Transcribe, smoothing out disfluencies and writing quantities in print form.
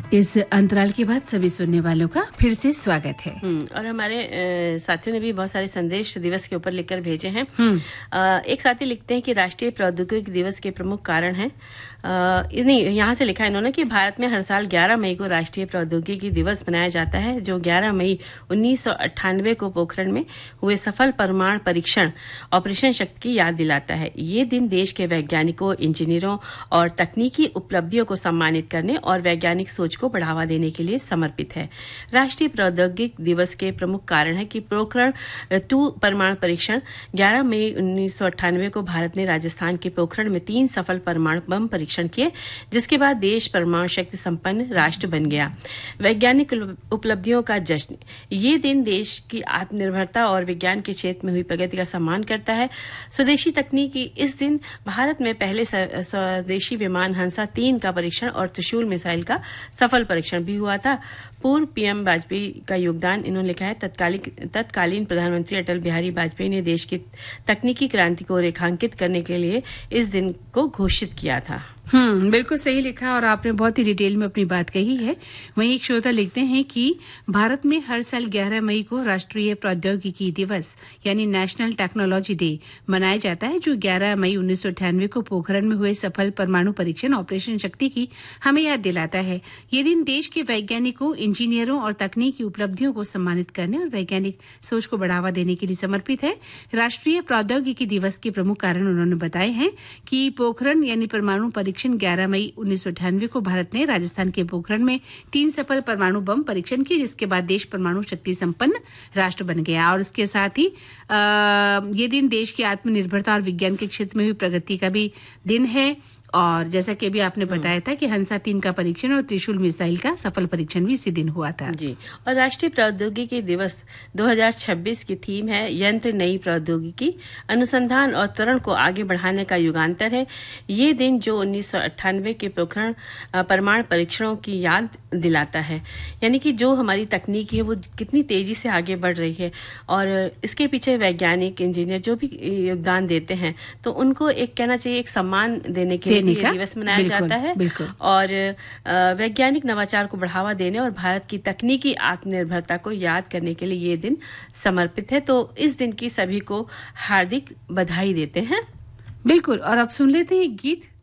इस अंतराल के बाद सभी सुनने वालों का फिर से स्वागत है। और हमारे साथियों ने भी बहुत सारे संदेश दिवस के ऊपर लिखकर भेजे हैं। एक साथी लिखते हैं कि राष्ट्रीय प्रौद्योगिकी दिवस के प्रमुख कारण हैं, नहीं यहाँ से लिखा है इन्होंने कि भारत में हर साल 11 मई को राष्ट्रीय प्रौद्योगिकी दिवस मनाया जाता है, जो 11 मई 1998 को पोखरण में हुए सफल परमाणु परीक्षण ऑपरेशन शक्ति की याद दिलाता है। ये दिन देश के वैज्ञानिकों, इंजीनियरों और तकनीकी उपलब्धियों को सम्मानित करने और वैज्ञानिक सोच को बढ़ावा देने के लिए समर्पित है। राष्ट्रीय प्रौद्योगिकी दिवस के प्रमुख कारण है कि पोखरण 2 परमाणु परीक्षण 11 मई 1998 को भारत ने राजस्थान के पोखरण में 3 सफल परमाणु बम परीक्षण किए, जिसके बाद देश परमाणु शक्ति संपन्न राष्ट्र बन गया। वैज्ञानिक उपलब्धियों का जश्न, ये दिन देश की आत्मनिर्भरता और विज्ञान के क्षेत्र में हुई प्रगति का सम्मान करता है। स्वदेशी तकनीकी, इस दिन भारत में पहले स्वदेशी विमान हंसा 3 का परीक्षण और त्रिशूल मिसाइल का सफल परीक्षण भी हुआ था। पूर्व पीएम वाजपेयी का योगदान, इन्होंने लिखा है, तत्कालीन प्रधानमंत्री अटल बिहारी वाजपेयी ने देश की तकनीकी क्रांति को रेखांकित करने के लिए इस दिन को घोषित किया था। बिल्कुल सही लिखा और आपने बहुत ही डिटेल में अपनी बात कही है। वहीं एक श्रोता लिखते हैं कि भारत में हर साल 11 मई को राष्ट्रीय प्रौद्योगिकी दिवस यानी नेशनल टेक्नोलॉजी डे मनाया जाता है, जो 11 मई 1998 को पोखरण में हुए सफल परमाणु परीक्षण ऑपरेशन शक्ति की हमें याद दिलाता है। ये दिन देश के वैज्ञानिकों, इंजीनियरों और तकनीकी उपलब्धियों को सम्मानित करने और वैज्ञानिक सोच को बढ़ावा देने के लिए समर्पित है। राष्ट्रीय प्रौद्योगिकी दिवस के प्रमुख कारण उन्होंने बताए हैं कि पोखरण यानी परमाणु 11 मई 1998 को भारत ने राजस्थान के पोखरण में 3 सफल परमाणु बम परीक्षण किए, जिसके बाद देश परमाणु शक्ति संपन्न राष्ट्र बन गया। और इसके साथ ही ये दिन देश की आत्मनिर्भरता और विज्ञान के क्षेत्र में हुई प्रगति का भी दिन है। और जैसा कि अभी आपने बताया था कि हंसा 3 का परीक्षण और त्रिशूल मिसाइल का सफल परीक्षण भी इसी दिन हुआ था। जी। और राष्ट्रीय प्रौद्योगिकी दिवस 2026 की थीम है यंत्र नई प्रौद्योगिकी, अनुसंधान और त्वरण को आगे बढ़ाने का युगांतर है। ये दिन जो 1998 के पोखरण परमाणु परीक्षणों की याद दिलाता है, यानी कि जो हमारी तकनीक है वो कितनी तेजी से आगे बढ़ रही है और इसके पीछे वैज्ञानिक, इंजीनियर जो भी योगदान देते हैं, तो उनको एक कहना चाहिए एक सम्मान देने के लिए दिवस मनाया जाता है। और वैज्ञानिक नवाचार को बढ़ावा देने और भारत की तकनीकी आत्मनिर्भरता को याद करने के लिए ये दिन समर्पित है। तो इस दिन की सभी को हार्दिक बधाई देते हैं। बिल्कुल। और अब सुन लेते हैं गीत।